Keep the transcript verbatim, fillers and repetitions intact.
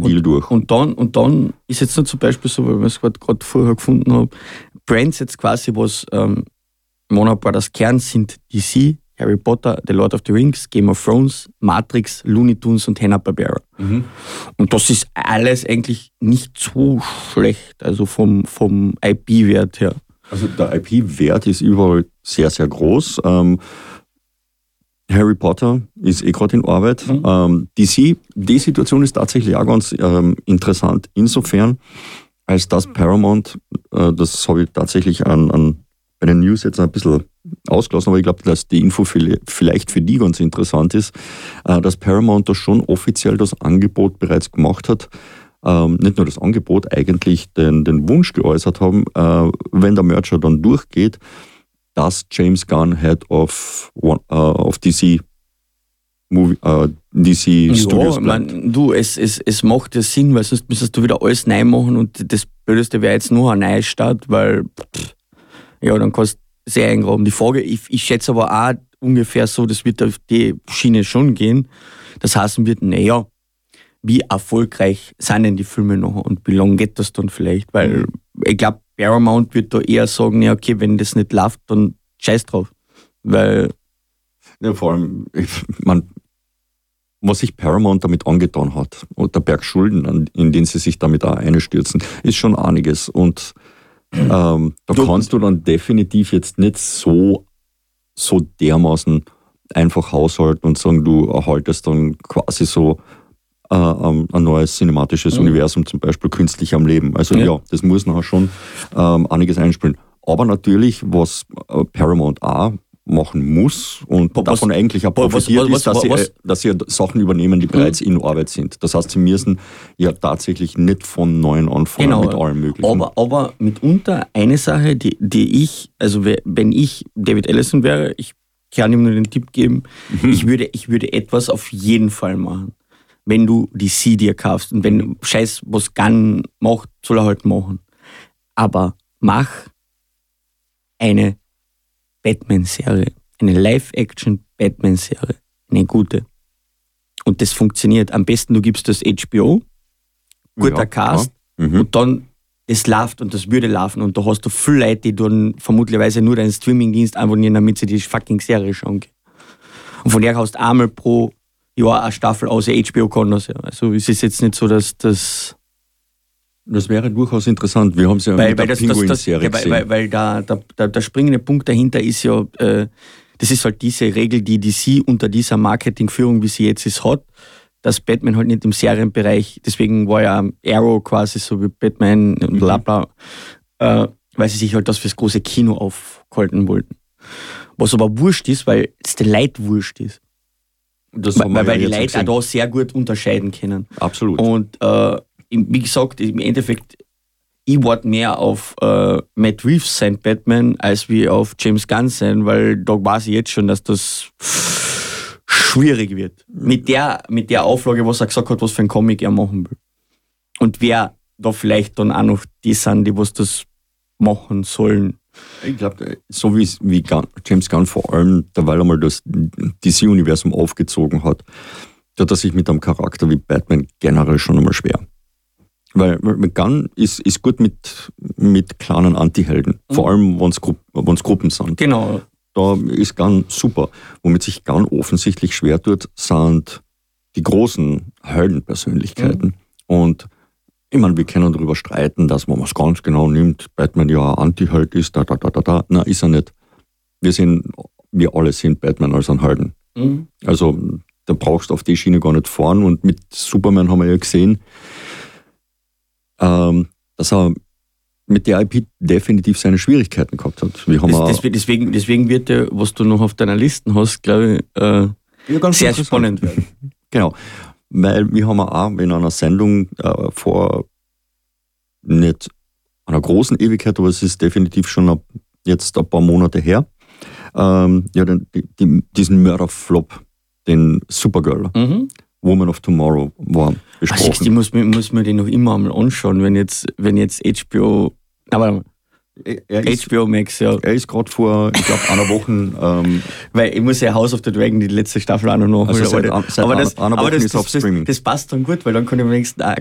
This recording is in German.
Deal und, durch. Und dann, und dann ist jetzt noch zum Beispiel so, weil ich es gerade vorher gefunden habe, Brands jetzt quasi, was ähm, Warner Brothers Kern sind, D C, Harry Potter, The Lord of the Rings, Game of Thrones, Matrix, Looney Tunes und Hanna-Barbera. Mhm. Und das ist alles eigentlich nicht so schlecht, also vom, vom I P-Wert her. Also der I P-Wert ist überall sehr, sehr groß. Ähm, Harry Potter ist eh gerade in Arbeit. Mhm. Ähm, D C, die Situation ist tatsächlich auch ganz ähm, interessant, insofern, als dass Paramount, äh, das habe ich tatsächlich an, an, bei den News jetzt ein bisschen ausgelassen, aber ich glaube, dass die Info vielleicht für die ganz interessant ist, äh, dass Paramount da schon offiziell das Angebot bereits gemacht hat, ähm, nicht nur das Angebot, eigentlich den, den Wunsch geäußert haben, äh, wenn der Merger dann durchgeht, dass James Gunn Head of, uh, of D C Movie, uh, D C ja, Studios ich bleibt. mein, du, es, es, es macht ja Sinn, weil sonst müsstest du wieder alles neu machen und das Blödeste wäre jetzt nur ein Neustart, weil pff, ja, dann kannst du sehr eingraben. Die Frage, ich, ich schätze aber auch ungefähr so, das wird auf die Schiene schon gehen. Das heißen wird, naja, wie erfolgreich sind denn die Filme noch und wie lange geht das dann vielleicht? Weil mhm. ich glaube, Paramount wird da eher sagen, ja okay, wenn das nicht läuft, dann scheiß drauf. Weil ja, vor allem, ich, man, was sich Paramount damit angetan hat und der Berg Schulden, in den sie sich damit auch einstürzen, ist schon einiges. Und ähm, da du, kannst du dann definitiv jetzt nicht so, so dermaßen einfach haushalten und sagen, du erhaltest dann quasi so äh, ein neues cinematisches mhm. Universum, zum Beispiel künstlich am Leben. Also ja, ja das muss nachher schon ähm, einiges einspielen. Aber natürlich, was äh, Paramount auch machen muss und was, davon eigentlich auch profitiert was, was, was, ist, dass, was, sie, dass sie Sachen übernehmen, die bereits mhm. in Arbeit sind. Das heißt, sie müssen ja tatsächlich nicht von neuem anfangen genau, mit allem Möglichen. Aber, aber mitunter eine Sache, die, die ich, also wenn ich David Ellison wäre, ich kann ihm nur den Tipp geben, mhm. ich, würde, ich würde etwas auf jeden Fall machen. Wenn du die C dir kaufst und wenn du Scheiß, was Gunn macht, soll er halt machen. Aber mach eine Batman-Serie, eine Live-Action-Batman-Serie, eine gute. Und das funktioniert. Am besten, du gibst das H B O, guter ja, Cast, mhm. und dann das läuft und das würde laufen. Und da hast du viele Leute, die dann vermutlicherweise nur deinen Streaming-Dienst abonnieren, damit sie die fucking Serie schauen können. Und von der hast du einmal pro Jahr eine Staffel außer H B O kann das ja. Also es ist jetzt nicht so, dass das... Das wäre durchaus interessant. Wir haben es ja weil, mit weil der Pinguin-Serie ja, weil, weil, weil der, der, der springende Punkt dahinter ist ja, äh, das ist halt diese Regel, die D C unter dieser Marketingführung, wie sie jetzt ist, hat, dass Batman halt nicht im Serienbereich, deswegen war ja Arrow quasi so wie Batman und bla bla, äh, weil sie sich halt das fürs große Kino aufhalten wollten. Was aber wurscht ist, weil es den Leuten wurscht ist. Das weil weil ja die Leute auch da sehr gut unterscheiden können. Absolut. Und äh, wie gesagt, im Endeffekt, ich warte mehr auf äh, Matt Reeves sein Batman, als wie auf James Gunn sein, weil da weiß ich jetzt schon, dass das schwierig wird. Mit der, mit der Auflage, was er gesagt hat, was für ein Comic er machen will. Und wer da vielleicht dann auch noch die sind, die was das machen sollen. Ich glaube, so wie, wie Gunn, James Gunn vor allem, derweil einmal das D C-Universum aufgezogen hat, da hat er sich mit einem Charakter wie Batman generell schon einmal schwer. Weil mit Gunn ist, ist gut mit, mit kleinen Anti-Helden. Mhm. Vor allem, wenn es Gru- Gruppen sind. Genau. Da ist Gunn super. Womit sich Gunn offensichtlich schwer tut, sind die großen Heldenpersönlichkeiten. Mhm. Und ich meine, wir können darüber streiten, dass man was ganz genau nimmt. Batman ja ein Anti-Held ist, da, da, da, da, da. Nein, ist er nicht. Wir sind, wir alle sind Batman als ein Helden. Mhm. Also, da brauchst du auf die Schiene gar nicht fahren. Und mit Superman haben wir ja gesehen, Ähm, dass er mit der I P definitiv seine Schwierigkeiten gehabt hat. Wir haben das, das, deswegen, deswegen wird ja, was du noch auf deiner Liste hast, glaube ich, äh, ja, sehr spannend werden. Genau, weil wir haben auch in einer Sendung äh, vor nicht einer großen Ewigkeit, aber es ist definitiv schon ab, jetzt ein paar Monate her, ähm, ja, den, die, diesen Mörderflop, den Supergirl, mhm. Woman of Tomorrow war besprochen. Also, ich muss, muss mir den noch immer einmal anschauen, wenn jetzt, wenn jetzt H B O, aber er ist, H B O Max, ja. Er ist gerade vor, ich glaube, einer Woche. Ähm, Weil ich muss ja House of the Dragon die letzte Staffel auch noch nachholen. Also seit, aber seit aber das, einer Woche aber das, ist auf das, Streaming. Das, das passt dann gut, weil dann kann ich am nächsten,